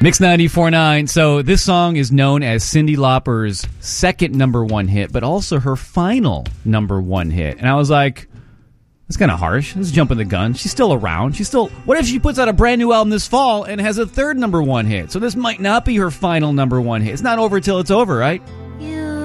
Mix 94.9. So this song is known as Cyndi Lauper's second number one hit, but also her final number one hit. And I was like, that's kind of harsh. This is jumping the gun. She's still around. What if she puts out a brand new album this fall and has a third number one hit? So this might not be her final number one hit. It's not over till it's over, right?